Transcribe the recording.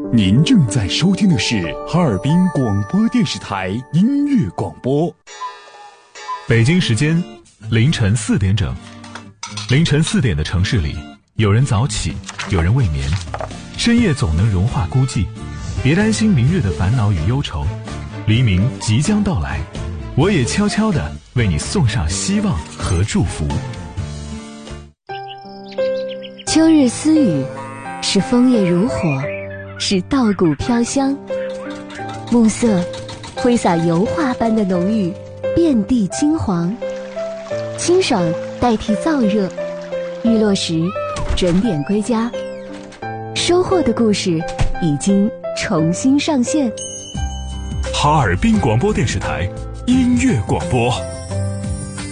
您正在收听的是哈尔滨广播电视台音乐广播。 北京时间凌晨4点整。凌晨4点的城市里，有人早起，有人未眠。深夜总能融化孤寂，别担心明日的烦恼与忧愁，黎明即将到来，我也悄悄地为你送上希望和祝福。 秋日私语，是枫叶如火，是稻谷飘香。暮色挥洒油画般的浓郁，遍地金黄。清爽代替燥热，日落时准点归家。收获的故事已经重新上线。 哈尔滨广播电视台音乐广播。